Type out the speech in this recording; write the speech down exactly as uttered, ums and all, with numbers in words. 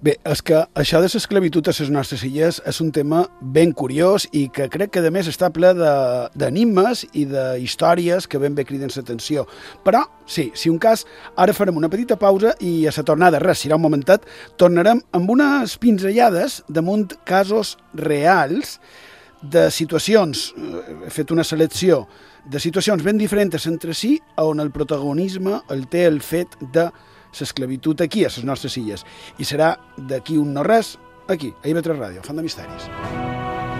Bé, és que això de l'esclavitud a les nostres illes és un tema ben curiós i que crec que, a més, està ple d'enigmes i de històries que ben bé criden l'atenció. Però, sí, si un cas, ara farem una petita pausa i a la tornada, res, serà un momentet, tornarem amb unes pinzellades damunt casos reals de situacions, he fet una selecció de situacions ben diferents entre si, on el protagonisme el té el fet de l'esclavitud aquí, a les nostres illes. I serà d'aquí un no res, aquí, a I V tres Ràdio, Font de Misteris.